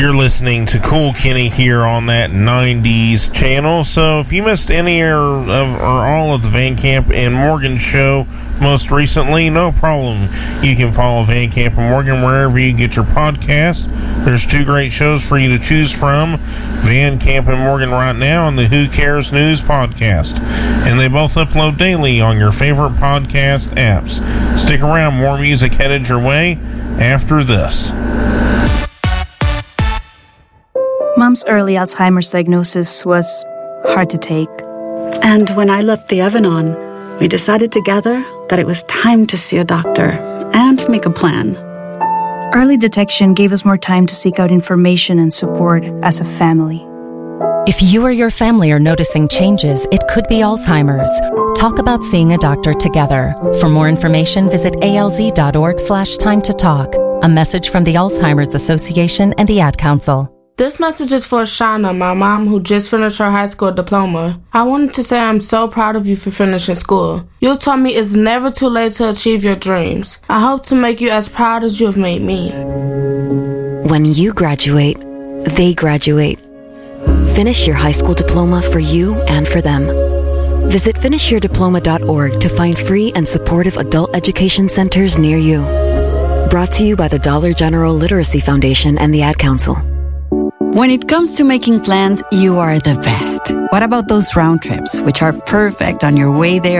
You're listening to Cool Kenny here on that 90s channel. So if you missed any or all of the Van Camp and Morgan show most recently, no problem. You can follow Van Camp and Morgan wherever you get your podcast. There's two great shows for you to choose from, Van Camp and Morgan right now and the Who Cares News podcast. And they both upload daily on your favorite podcast apps. Stick around, more music headed your way after this. Mom's early Alzheimer's diagnosis was hard to take. And when I left the Evanon, we decided together that it was time to see a doctor and make a plan. Early detection gave us more time to seek out information and support as a family. If you or your family are noticing changes, it could be Alzheimer's. Talk about seeing a doctor together. For more information, visit alz.org/time to talk. A message from the Alzheimer's Association and the Ad Council. This message is for Shauna, my mom, who just finished her high school diploma. I wanted to say I'm so proud of you for finishing school. You told me it's never too late to achieve your dreams. I hope to make you as proud as you have made me. When you graduate, they graduate. Finish your high school diploma for you and for them. Visit finishyourdiploma.org to find free and supportive adult education centers near you. Brought to you by the Dollar General Literacy Foundation and the Ad Council. When it comes to making plans, you are the best. What about those round trips, which are perfect on your way there